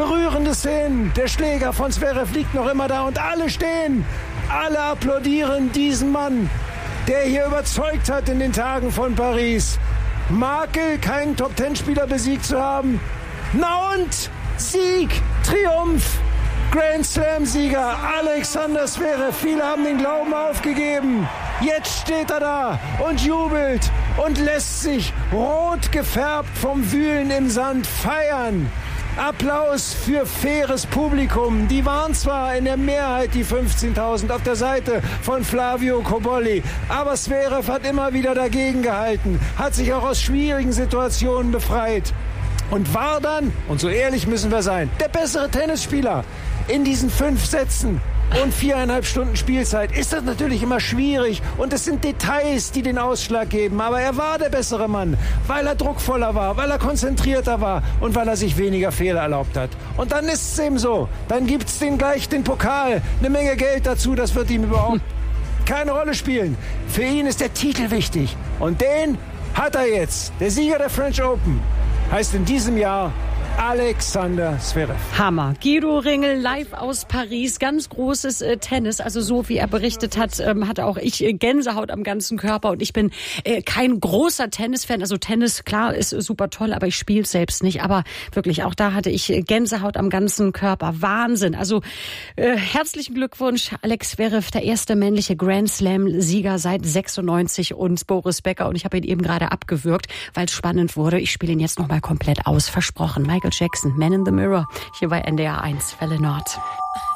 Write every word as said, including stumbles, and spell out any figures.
Berührende Szenen. Der Schläger von Zverev liegt noch immer da und alle stehen. Alle applaudieren diesen Mann, der hier überzeugt hat in den Tagen von Paris. Makel, keinen Top-Ten-Spieler besiegt zu haben. Na und? Sieg, Triumph, Grand Slam-Sieger Alexander Zverev. Viele haben den Glauben aufgegeben. Jetzt steht er da und jubelt und lässt sich rot gefärbt vom Wühlen im Sand feiern. Applaus für faires Publikum. Die waren zwar in der Mehrheit die fünfzehntausend auf der Seite von Flavio Cobolli, aber Zverev hat immer wieder dagegen gehalten, hat sich auch aus schwierigen Situationen befreit und war dann, und so ehrlich müssen wir sein, der bessere Tennisspieler. In diesen fünf Sätzen und viereinhalb Stunden Spielzeit ist das natürlich immer schwierig und es sind Details, die den Ausschlag geben, aber er war der bessere Mann, weil er druckvoller war, weil er konzentrierter war und weil er sich weniger Fehler erlaubt hat. Und dann ist es eben so, dann gibt es den gleich den Pokal, eine Menge Geld dazu, das wird ihm überhaupt keine Rolle spielen. Für ihn ist der Titel wichtig und den hat er jetzt. Der Sieger der French Open heißt in diesem Jahr Alexander Zverev. Hammer. Guido Ringel live aus Paris. Ganz großes äh, Tennis. Also so wie er berichtet hat, ähm, hatte auch ich äh, Gänsehaut am ganzen Körper. Und ich bin äh, kein großer Tennisfan. Also Tennis, klar, ist äh, super toll, aber ich spiele selbst nicht. Aber wirklich, auch da hatte ich äh, Gänsehaut am ganzen Körper. Wahnsinn. Also äh, herzlichen Glückwunsch, Alex Zverev, der erste männliche Grand Slam-Sieger seit sechsundneunzig und Boris Becker. Und ich habe ihn eben gerade abgewürgt, weil es spannend wurde. Ich spiele ihn jetzt noch mal komplett aus. Versprochen. Michael Jackson, Man in the Mirror, hier bei N D R eins, Welle Nord.